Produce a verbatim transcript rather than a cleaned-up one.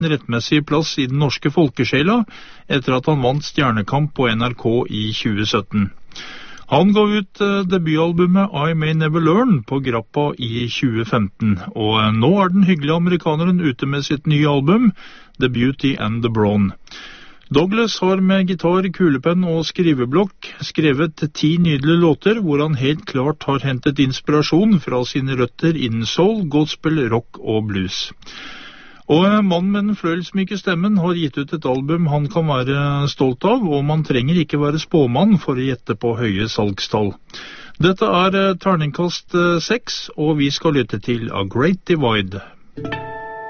en rettmessig plass i den norske folkesjela etter at han vant Stjernekamp på N R K i tjue sytten. Han ga ut uh, debutalbumet I May Never Learn på Grappa i tjue femten, og uh, nå er den hyggelige amerikaneren ute med sitt nye album, The Beauty and the Brawn. Douglas har med gitar, kulepenn og skriveblokk skrevet ti nydelige låter, hvor han helt klart har hentet inspirasjon fra sine røtter innen soul, gospel, rock og blues. Og mannen med den fløyelsmyke stemmen har gitt ut et album han kan være stolt av, og man trenger ikke være spåmann for å gjette på høye salgstall. Dette er terningkast seks, og vi skal lytte til A Great Divide.